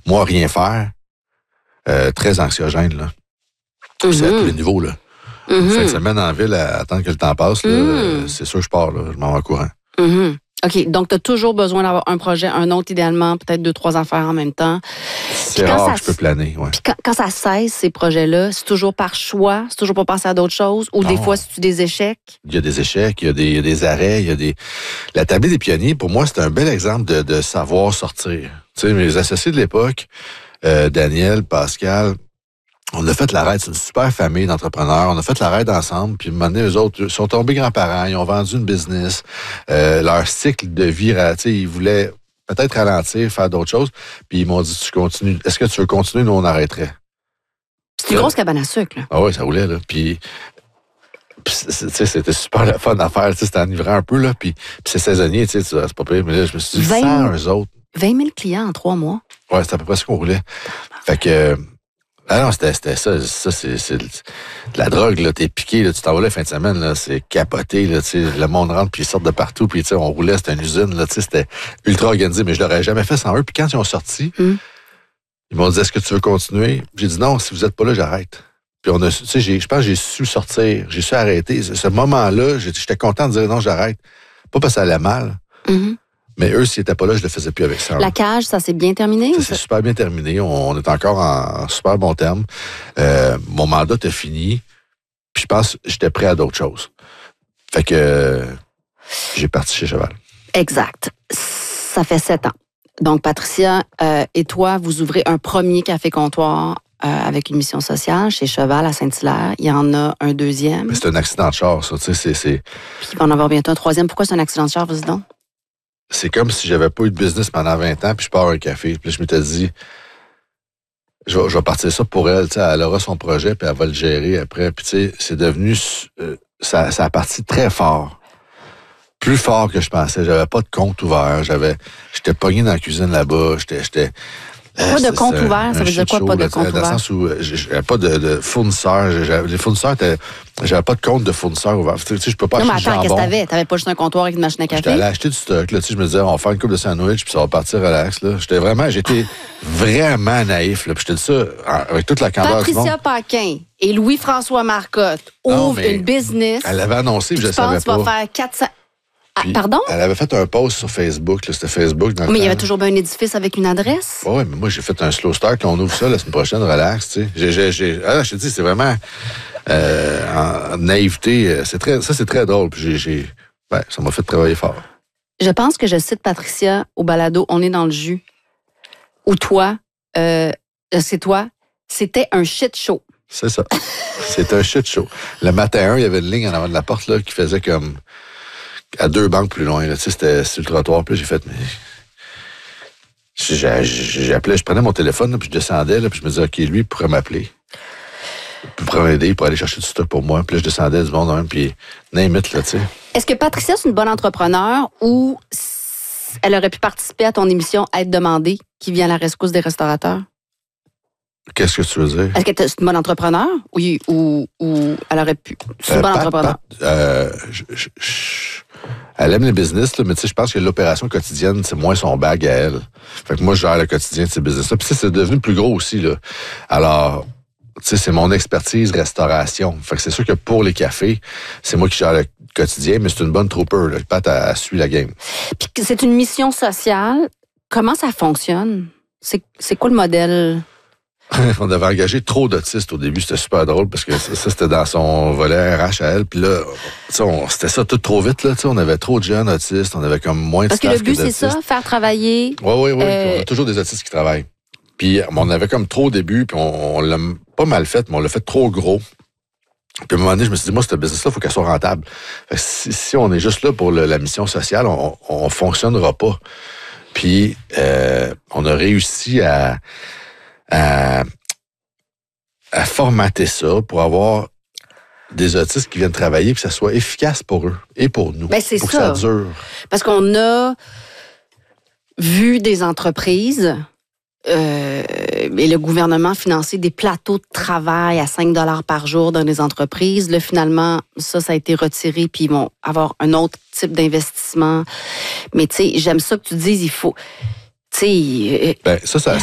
Moi, rien faire, très anxiogène, là. C'est à tous les niveaux, là. Fin de semaine en ville, à attendre que le temps passe, là, c'est sûr que je pars, là. Je m'en vais en courant. OK. Donc, tu as toujours besoin d'avoir un projet, un autre, idéalement, peut-être 2-3 affaires en même temps. C'est rare que je peux planer, ouais. Puis quand ça cesse, ces projets-là, c'est toujours par choix? C'est toujours pour penser à d'autres choses? Ou des fois, c'est-tu des échecs? Il y a des échecs, il y a des arrêts, il y a des... La tablée des pionniers, pour moi, c'est un bel exemple de savoir sortir. Tu sais, mes associés de l'époque, Daniel, Pascal... On a fait la raid, c'est une super famille d'entrepreneurs. On a fait la raid ensemble, puis à un moment donné, eux autres sont tombés grands-parents, ils ont vendu une business. Leur cycle de vie, tu sais, ils voulaient peut-être ralentir, faire d'autres choses. Puis ils m'ont dit, tu continues. Est-ce que tu veux continuer? Nous, on arrêterait. C'est une grosse cabane à sucre, là. Ah oui, ça roulait, là. Puis tu sais, c'était super le fun à faire. Tu sais, c'était enivrant un peu, là. Puis c'est saisonnier, tu sais, c'est pas pire. Mais là, je me suis dit, sans eux autres. 20 000 clients en 3 mois. Ouais, c'était à peu près ce qu'on roulait. Fait que... Ah non, c'était ça. Ça, c'est de la drogue, là. T'es piqué, là. Tu t'en vas là la fin de semaine, là. C'est capoté, là. Tu sais, le monde rentre, puis ils sortent de partout, puis tu sais, on roulait, c'était une usine, là. Tu sais, c'était ultra organisé, mais je l'aurais jamais fait sans eux. Puis quand ils ont sorti, ils m'ont dit, est-ce que tu veux continuer? J'ai dit, non, si vous êtes pas là, j'arrête. Puis on a, tu sais, je pense que j'ai su sortir, j'ai su arrêter. Ce moment-là, j'étais content de dire, non, j'arrête. Pas parce que ça allait mal. Mais eux, s'ils n'étaient pas là, je le faisais plus avec ça. La cage, ça s'est bien terminé? Ça s'est super bien terminé. On est encore en super bon terme. Mon mandat était fini. Puis je pense que j'étais prêt à d'autres choses. Fait que j'ai parti chez Cheval. Exact. Ça fait 7 ans. Donc, Patricia et toi, vous ouvrez un premier café-comptoir avec une mission sociale chez Cheval à Saint-Hilaire. Il y en a un deuxième. Mais c'est un accident de char, ça. Tu sais, Puis il va en avoir bientôt un troisième. Pourquoi c'est un accident de char, vas-y donc? C'est comme si j'avais pas eu de business pendant 20 ans, puis je pars un café. Puis je m'étais dit, je vais partir ça pour elle. Tu sais, elle aura son projet, puis elle va le gérer après. Puis tu sais, c'est devenu... ça a parti très fort. Plus fort que je pensais. J'avais pas de compte ouvert. J'étais pogné dans la cuisine là-bas. Pas de compte ouvert, ça veut dire quoi, pas de compte ouvert? Dans le sens où j'avais pas de fournisseurs. Les fournisseurs j'avais pas de compte de fournisseurs ouvert. Tu sais, je peux pas acheter du jambon. Non, mais attends, qu'est-ce que t'avais? T'avais pas juste un comptoir avec une machine à café? J'étais allé acheter du stock. Là, tu sais, je me disais, on va faire une coupe de sandwich, puis ça va partir relax. Là. J'étais vraiment naïf. Là, puis je te dis ça avec toute la candeur du monde. Patricia Paquin et Louis-François Marcotte ouvrent une business. Elle l'avait annoncé, puis je ne savais pas. Tu vas faire 400... Puis, pardon? Elle avait fait un post sur Facebook. Là, c'était Facebook. Dans mais il y avait toujours bien un édifice avec une adresse. Oui, mais moi, j'ai fait un slow start. On ouvre ça la semaine prochaine, relax. Tu sais. Je te dis, c'est vraiment en naïveté. C'est très drôle. Puis ça m'a fait travailler fort. Je pense que je cite Patricia au balado « On est dans le jus ». Ou toi, c'est toi, c'était un shit show. C'est ça. C'était un shit show. Le matin 1, il y avait une ligne en avant de la porte là, qui faisait comme... à 2 banques plus loin. Là. Tu sais, c'était sur le trottoir. Puis j'ai fait... J'appelais, je prenais mon téléphone, là, puis je descendais, là, puis je me disais, OK, lui, il pourrait m'appeler. Il pourrait m'aider, il pourrait aller chercher du stock pour moi. Puis là, je descendais du monde, même, puis name it, là, tu sais. Est-ce que Patricia, c'est une bonne entrepreneur ou elle aurait pu participer à ton émission Être demandée, qui vient à la rescousse des restaurateurs? Qu'est-ce que tu veux dire? Est-ce que c'est une bonne entrepreneur ou elle aurait pu? C'est une bonne entrepreneur. Elle aime les business, là, mais tu sais, je pense que l'opération quotidienne, c'est moins son bag à elle. Fait que moi, je gère le quotidien de ces business-là. Puis c'est devenu plus gros aussi, là. Alors, tu sais, c'est mon expertise restauration. Fait que c'est sûr que pour les cafés, c'est moi qui gère le quotidien, mais c'est une bonne trooper, là. Pat, elle suit la game. Puis c'est une mission sociale. Comment ça fonctionne? C'est quoi le modèle? On avait engagé trop d'autistes au début, c'était super drôle parce que ça c'était dans son volet RH à elle. Puis là, c'était ça tout trop vite. Là, on avait trop de jeunes autistes, on avait comme moins de staff. Parce que le but, c'est d'autistes. ça, faire travailler. Oui. On a toujours des autistes qui travaillent. Puis on avait comme trop au début, puis on l'a pas mal fait, mais on l'a fait trop gros. Puis à un moment donné, je me suis dit, moi, cette business-là, il faut qu'elle soit rentable. Fait que si on est juste là pour la mission sociale, on fonctionnera pas. Puis on a réussi à formater ça pour avoir des autistes qui viennent travailler et que ça soit efficace pour eux et pour nous. Ben, c'est pour ça. que ça dure. Parce qu'on a vu des entreprises et le gouvernement financer des plateaux de travail à 5 $ par jour dans les entreprises. Là, finalement, ça a été retiré puis ils vont avoir un autre type d'investissement. Mais tu sais, j'aime ça que tu dises, il faut... Ben, ça